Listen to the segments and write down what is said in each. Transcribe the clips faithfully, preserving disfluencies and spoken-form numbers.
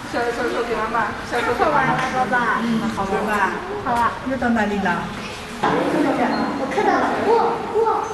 小手手给妈妈，小手好玩了，宝宝。 嗯，好玩吧？ 好啊。 又到哪里了？ 我看到了，哇哇！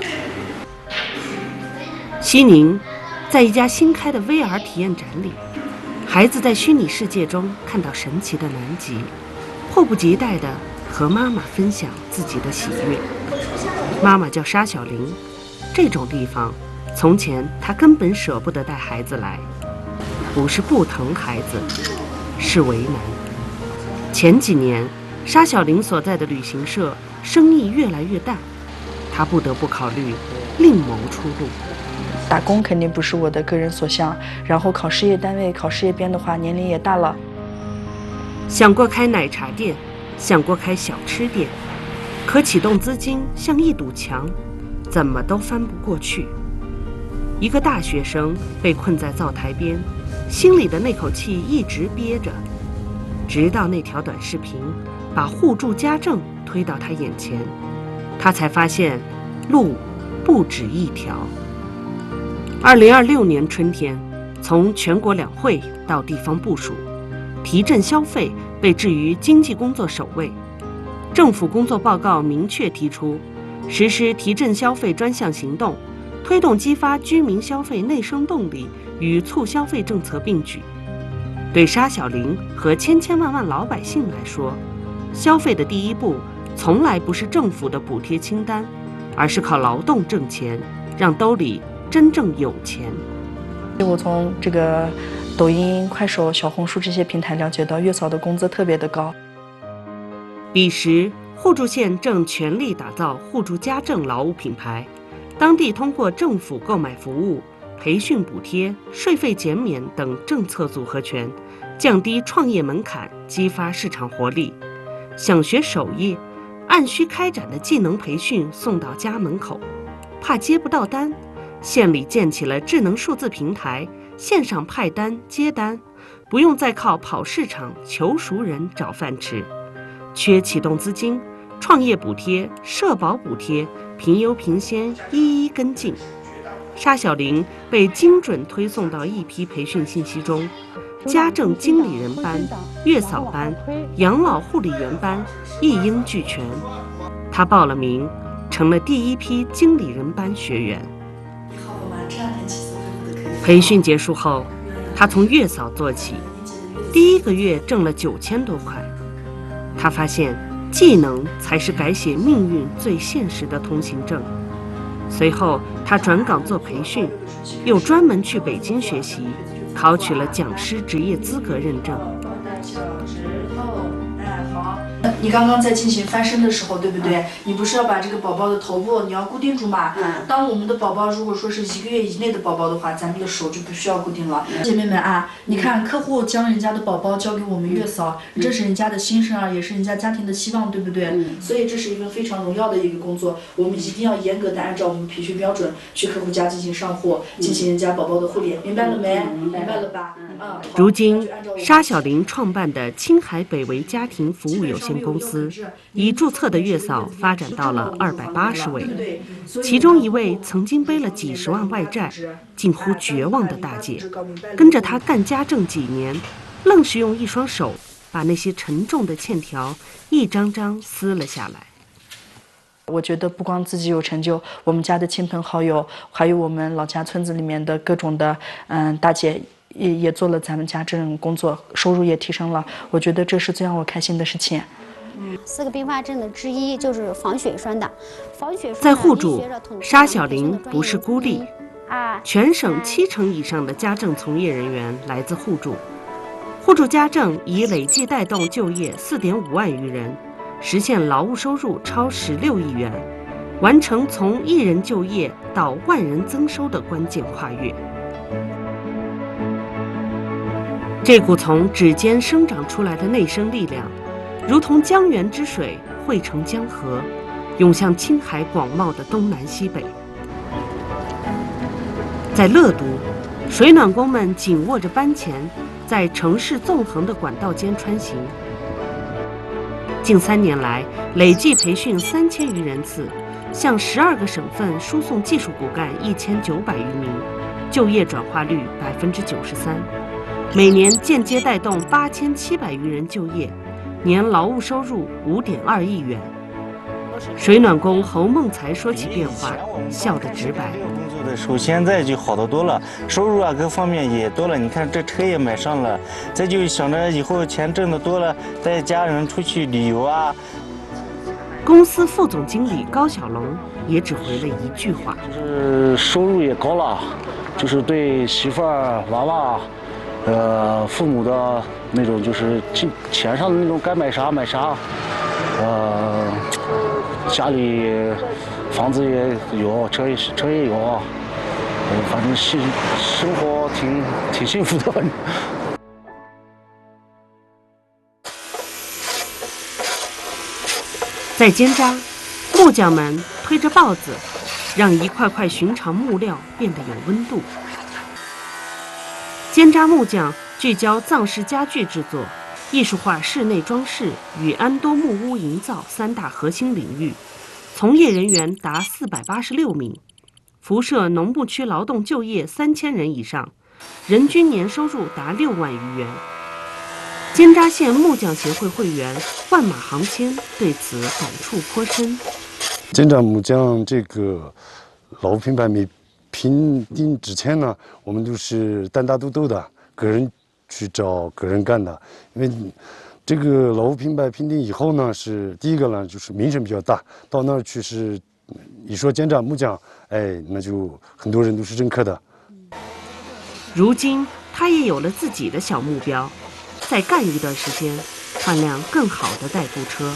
西宁，在一家新开的 V R 体验展里，孩子在虚拟世界中看到神奇的南极，迫不及待地和妈妈分享自己的喜悦。妈妈叫沙小玲，这种地方，从前她根本舍不得带孩子来，不是不疼孩子，是为难。前几年，沙小玲所在的旅行社生意越来越淡，她不得不考虑另谋出路。 打工肯定不是我的个人所向，然后考事业单位、考事业编的话，年龄也大了。 想过开奶茶店，想过开小吃店，可启动资金像一堵墙，怎么都翻不过去。一个大学生被困在灶台边，心里的那口气一直憋着，直到那条短视频把互助家政推到他眼前，他才发现路不止一条。二零二六年春天，从全国两会到地方部署，提振消费被置于经济工作首位。政府工作报告明确提出，实施提振消费专项行动，推动激发居民消费内生动力与促消费政策并举。对沙小玲和千千万万老百姓来说，消费的第一步从来不是政府的补贴清单，而是靠劳动挣钱，让兜里真正有钱。 我从这个抖音、快手、小红书这些平台了解到，月嫂的工资特别的高。 彼时，互助县正全力打造互助家政劳务品牌，当地通过政府购买服务、培训补贴、税费减免等政策组合拳，降低创业门槛，激发市场活力。想学手艺，按需开展的技能培训送到家门口，怕接不到单，县里建起了智能数字平台，线上派单接单，不用再靠跑市场求熟人找饭吃。缺启动资金，创业补贴、社保补贴、评优评先一一跟进。沙小玲被精准推送到一批培训信息中，家政经理人班、月嫂班、养老护理员班一应俱全。她报了名，成了第一批经理人班学员。培训结束后，她从月嫂做起，第一个月挣了九千多块。她发现技能才是改写命运最现实的通行证。随后，她转岗做培训，又专门去北京学习，考取了讲师职业资格认证。 你刚刚在进行翻身的时候，对不对？你不是要把这个宝宝的头部你要固定住嘛？当我们的宝宝如果说是一个月以内的宝宝的话，咱们的手就不需要固定了。姐妹们啊，你看客户将人家的宝宝交给我们月嫂，这是人家的新生儿，也是人家家庭的希望，对不对？所以这是一份非常荣耀的一个工作，我们一定要严格的按照我们培训标准去客户家进行上货，进行人家宝宝的护理，明白了没？明白了吧？嗯。 如今，沙小玲创办的青海北维家庭服务有限公司，已注册的月嫂发展到了二百八十位，其中一位曾经背了几十万外债，近乎绝望的大姐，跟着她干家政几年，愣是用一双手把那些沉重的欠条一张张撕了下来。 我觉得不光自己有成就，我们家的亲朋好友，还有我们老家村子里面的各种的嗯大姐也也做了咱们家这种工作，收入也提升了。我觉得这是最让我开心的事情。 四个并发症的之一就是防血栓的，防血栓在互助，沙小玲不是孤立， 啊， 全省七成以上的家政从业人员来自互助。互助家政已累计带动就业四点五万余人，实现劳务收入超十六亿元，完成从一人就业到万人增收的关键跨越。这股从指尖生长出来的内生力量，如同江源之水汇成江河，涌向青海广袤的东南西北。在乐都，水暖工们紧握着班钳，在城市纵横的管道间穿行。近三年来，累计培训三千余人次，向十二个省份输送技术骨干一千九百余名，就业转化率百分之九十三。 每年间接带动八千七百余人就业，年劳务收入五点二亿元。水暖工侯梦才说起变化，笑得直白。 工作的时候，现在就好得多了，收入啊各方面也多了。你看这车也买上了，再就想着以后钱挣得多了，带家人出去旅游啊。 公司副总经理高小龙也只回了一句话： 就是收入也高了，就是对媳妇儿、娃娃，呃，父母的那种就是金钱上的那种该买啥买啥，呃，家里房子也有，车也车也有，呃，反正是生活挺挺幸福的。 在尖扎，木匠们推着刨子，让一块块寻常木料变得有温度。尖扎木匠聚焦藏式家具制作、艺术化室内装饰与安多木屋营造三大核心领域，从业人员达四百八十六名，辐射农牧区劳动就业三千人以上，人均年收入达六万余元。尖扎县木匠协会会员万马航谦对此感触颇深。 尖扎木匠这个老品牌没评定之前呢，我们都是单打独斗的，个人去找个人干的。因为这个老品牌评定以后呢，是第一个呢就是名声比较大，到那儿去是一说尖扎木匠，哎，那就很多人都是认可的。 如今他也有了自己的小目标。再干一段时间，换辆更好的代步车。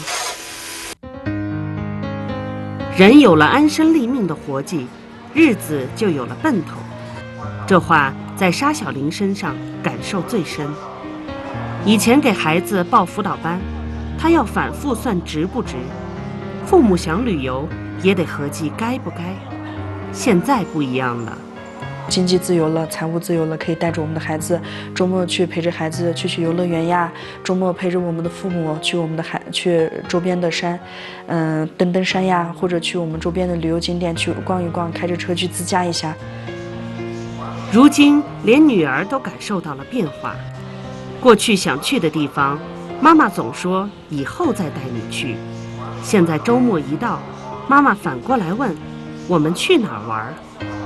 人有了安身立命的活计，日子就有了奔头。这话在沙小玲身上感受最深。以前给孩子报辅导班，他要反复算值不值；父母想旅游，也得合计该不该。现在不一样了。 经济自由了，财务自由了，可以带着我们的孩子周末去陪着孩子去去游乐园呀，周末陪着我们的父母去我们的海去周边的山，嗯、呃，登登山呀，或者去我们周边的旅游景点去逛一逛，开着车去自驾一下。 如今连女儿都感受到了变化，过去想去的地方，妈妈总说以后再带你去，现在周末一到，妈妈反过来问我们去哪儿玩。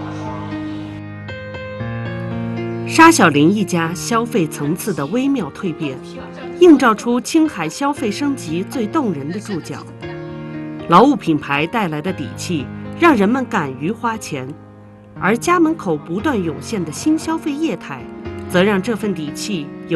沙小玲一家消费层次的微妙蜕变，映照出青海消费升级最动人的注脚。劳务品牌带来的底气，让人们敢于花钱，而家门口不断涌现的新消费业态，则让这份底气有